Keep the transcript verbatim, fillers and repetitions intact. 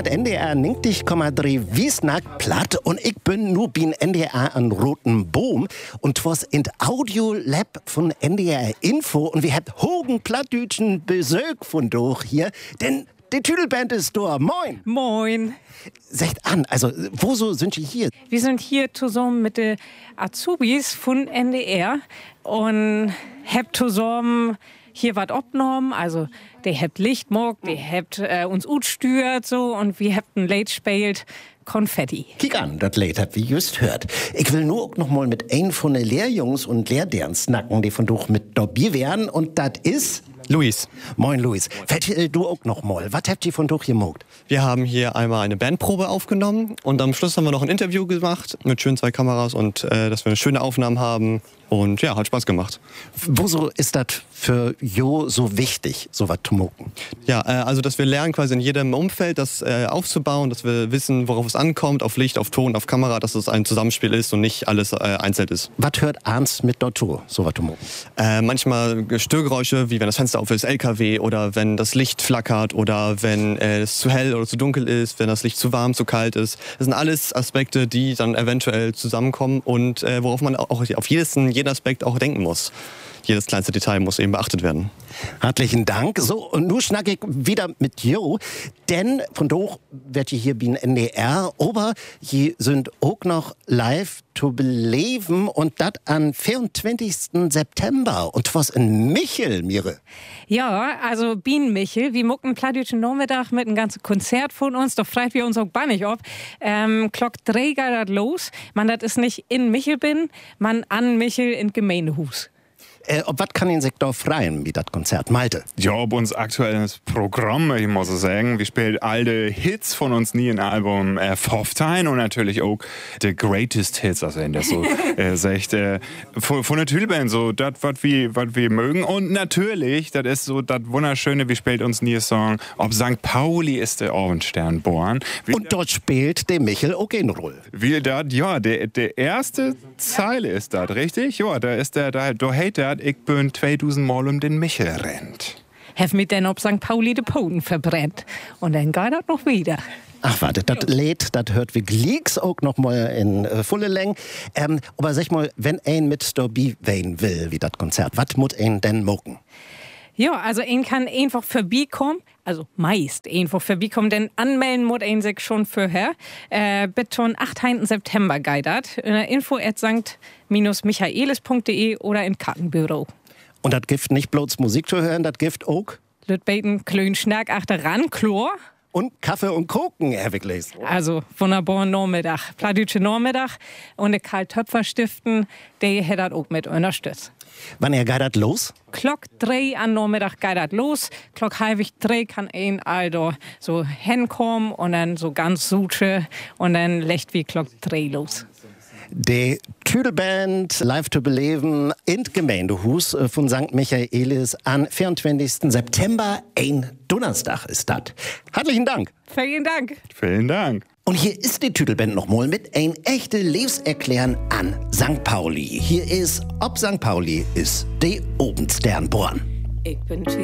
dat N D R negentig Komma drei Wiesnack platt und ich bin nur bin N D R an Roten Boom und was in Audio Lab von N D R Info und wir habt hohen plattdütschen Besök von doch hier, denn die Tüdelband ist da. Moin. Moin. Sagt an, also wo so sind Sie hier? Wir sind hier zusammen mit den Azubis von N D R und habt zusammen hier was abgenommen. Also, der habt Licht gemacht, der habt äh, uns utstürt so und wir habt ein Late gespielt. Konfetti. Kick an, das Lied habt wie just hört. Ich will nur auch noch mal mit ein von den Lehrjungs und Lehrderns snacken, die von doch mit dabei wären und das ist Luis. Moin Luis. Fällt du auch noch mal. Was habt ihr von doch gemacht? Wir haben hier einmal eine Bandprobe aufgenommen und am Schluss haben wir noch ein Interview gemacht mit schönen zwei Kameras und äh, dass wir eine schöne Aufnahmen haben und ja, hat Spaß gemacht. Wieso ist das für Jo so wichtig, so was zu machen? Ja, äh, also dass wir lernen quasi in jedem Umfeld das äh, aufzubauen, dass wir wissen, worauf es ankommt, auf Licht, auf Ton, auf Kamera, dass es ein Zusammenspiel ist und nicht alles äh, einzeln ist. Was hört Ernst mit dort zu, so was zu machen? Äh, manchmal Störgeräusche, wie wenn das Fenster auf ist, L K W oder wenn das Licht flackert oder wenn äh, es zu hell oder zu dunkel ist, wenn das Licht zu warm, zu kalt ist. Das sind alles Aspekte, die dann eventuell zusammenkommen und äh, worauf man auch auf jedes, jeden Aspekt auch denken muss. Jedes kleinste Detail muss eben beachtet werden. Herzlichen Dank. So, und nun schnack ich wieder mit Jo, denn von doch wird ihr hier bei N D R, aber hier sind auch noch live zu beleben und das am vierundzwanzigsten September. Und was in Michel, Mire? Ja, also Bien Michel, wir mucken plattdütschen Nachmittag mit einem ganzen Konzert von uns, doch freut wir uns auch gar nicht ob. Ähm, Klock drei geht das los. Man, das ist nicht in Michel bin, man an Michel in Gemeindehus. Äh, ob was kann den Sektor freien, wie das Konzert? Malte? Ja, ob uns aktuelles Programm, ich muss so sagen, wir spielen alle Hits von uns nie ein Album äh, Foftein und natürlich auch the greatest Hits, also wenn das so äh, sagt, äh, von, von der Tüdelband, so das, was wir, was wir mögen und natürlich, das ist so das Wunderschöne, wir spielen uns nie einen Song, ob Sankt Pauli ist der Abendstern geboren. Und dort spielt der Michel auch eine Rolle. Wie das, ja, der, der erste Zeile ist das, richtig? Ja, da ist der, da, da hat der ich bin zweitausend Mal um den Michel rennt. Hef mit denn ob Sankt Pauli de Poten verbrennt. Und dann geht das noch wieder. Ach warte, das Lied, das hört wie Gleeks auch noch mal in äh, volle Länge. Ähm, aber sag mal, wenn ein mit dabei sein will, wie das Konzert, was muss ein denn machen? Ja, also ein kann einfach vorbeikommen, also meist einfach vorbeikommen, denn anmelden muss ein sich schon vorher. Äh, bitte am achtzehnten September geht das. Äh, info at sankt michaelis punkt de oder im Kartenbüro. Und das gibt nicht bloß Musik zu hören, das gibt auch Lütbeten, Klön, Schnack, achteran, Chlor. Und Kaffee und Koken, Herr Wickles. Also, wunderbarer Nachmittag. Plattdütsche Nachmittag. Und der Karl Töpfer Stiften, der hat das auch mit unterstützt. Wann er geht das los? Klock drei an Nachmittag geht das los. Klock halb drei kann ein also so hinkommen und dann so ganz suche und dann legt wie Klock drei los. Die Tüdelband live zu beleben in Gemeindehus von Sankt Michaelis am vierundzwanzigsten September. Ein Donnerstag ist das. Herzlichen Dank. Vielen Dank. Vielen Dank. Und hier ist die Tüdelband noch mal mit ein echte Lebenserklären an Sankt Pauli. Hier ist, ob Sankt Pauli ist, die Abendstern born. Ich bin